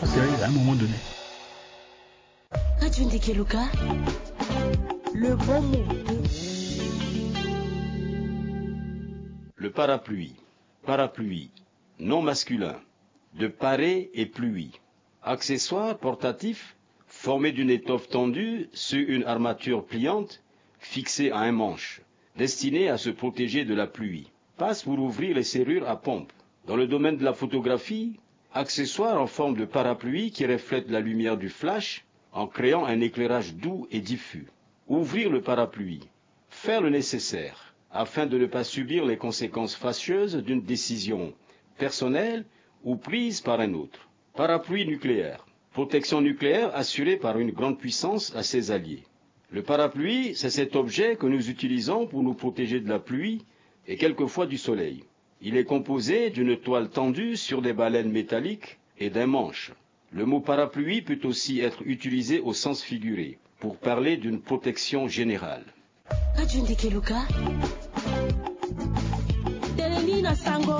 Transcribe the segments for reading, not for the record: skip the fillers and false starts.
façon sérieuse à un moment donné. Radio Ndekeluka, le bon mot. Le parapluie. Parapluie, nom masculin, de parée et pluie. Accessoire portatif, formé d'une étoffe tendue sur une armature pliante, fixée à un manche, destiné à se protéger de la pluie. Passe pour ouvrir les serrures à pompe. Dans le domaine de la photographie, accessoire en forme de parapluie qui reflète la lumière du flash en créant un éclairage doux et diffus. Ouvrir le parapluie. Faire le nécessaire afin de ne pas subir les conséquences fâcheuses d'une décision personnelle ou prise par un autre. Parapluie nucléaire. Protection nucléaire assurée par une grande puissance à ses alliés. Le parapluie, c'est cet objet que nous utilisons pour nous protéger de la pluie et quelquefois du soleil. Il est composé d'une toile tendue sur des baleines métalliques et d'un manche. Le mot parapluie peut aussi être utilisé au sens figuré, pour parler d'une protection générale. Radio Ndekeluka, Telenina Sango.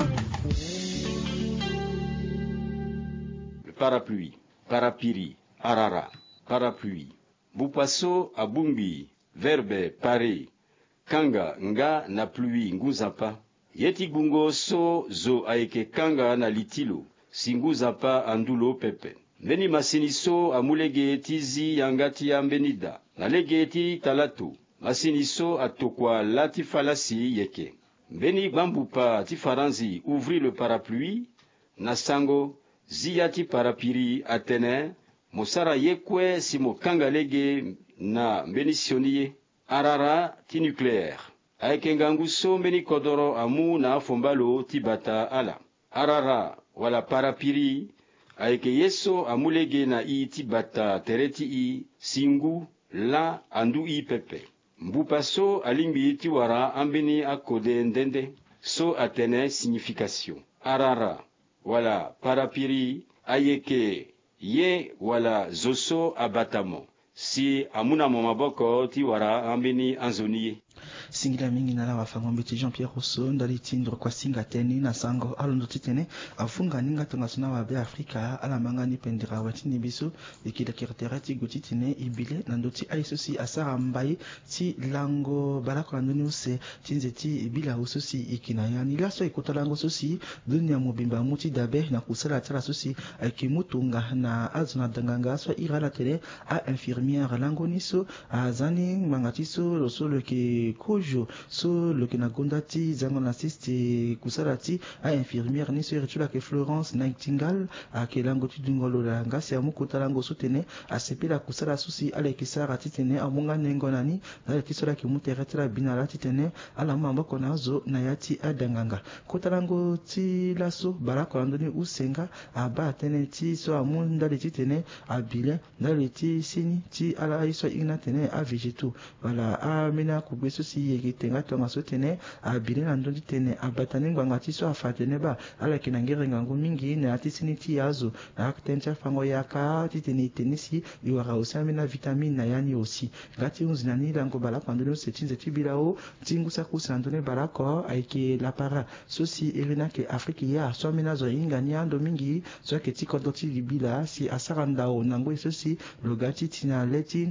Le parapluie, parapiri, arara, parapluie. Bupaso abumbi, verbe pare, kanga nga na pluie nguzapa. Yeti gungo so zo aike kanga na litilo, singuzapa andulo pepe. Mbeni masiniso amulege tizi yangati ya mbenida, nalege ti talatu, masiniso atokwa lati falasi yeke. Mbeni bambupa ti faranzi ouvri le parapluie, nasango ziyati parapiri atene, mosara yekwe simo kangalege na mbenisionie, arara ti nucléaire. Aike nganguso mbeni kodoro amu na fombalo ti bata ala. Arara wala parapiri, aike yeso amulege na i ti bata tereti i singu la andu i pepe. Mbupaso alimbi ti wara ambeni akode ndende, so atene signification. Arara wala parapiri, ayeke ye wala zoso abatamo. Si amuna maboko ti wara ambeni anzoniye. Singila mingi na la wafangombe ti Jean-Pierre Rousseau ndali tindro kwa singa teni na sango alondo titene afunga ninga tonga sona wa be Afrika ala manga ni pendira watini biso ikida kiratera ti gotitene ibile na ndoti aisosi asara mbai ti lango balako landoni use tinze ti ibila usosi ikina yani laso ikota lango sosi dunia mobimba muti dabe na kusala tala sosi akimutunga na azona danganga so irala tele a infirmière lango niso azani mangatiso losolo ke kojo so le kenagondati zangon assiste kusarati a infirmière ni so retula ke Florence Nightingale a ke lango tudungolo la ngasi amukuta lango sutene a sepela kusara susi ale kisara titene amunga nengonani na kisola ke muteretela binala titene ala mamba konazo na yati adanganga kota lango ti laso barako andoni usenga aba tene ti so amunda le titene abile ndale ti sini ti ala iso ina tene a vegeto wala a mena kubwe sosi yeke tenga tonga so tene abile na ndondi tene abatani ngwanga ti so afatene ba ala ke nangere ngangu mingi na ati sini ti yazo na aktencha fango yaka ti tene tenisi iwara osa mena vitamine na yani aussi ngati unzina ni lango balako andoni se tinze ti bilao tingusa kusa andoni balako aike la para sosi irina ke Afrique ya so mena zo ingani ando mingi so ke ti kondo ti libila si asaranda o nango sosi logati tina leti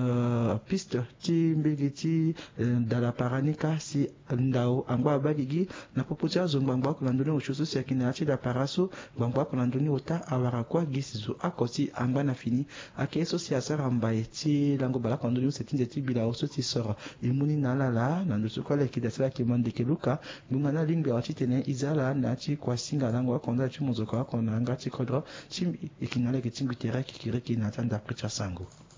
piste ti mbegi ti dala paranika si ndao angwa bagigi na popotia zo ngbangba ko landoni ochoso si akina ati da paraso ngbangba ko landoni ota awara kwa gisizo akoti anga na fini ake sosi asara mbaye ti lango bala ko landoni setinze ti bila oso ti soro imuni na lala na ndusu kwa leki dasala ke Ndekeluka ngunga na lingbe ati tene izala na ati kwa singa lango akonda ti muzoko akona anga ti kodro ti ikina leki tingu teraki kireki na tanda precha sango.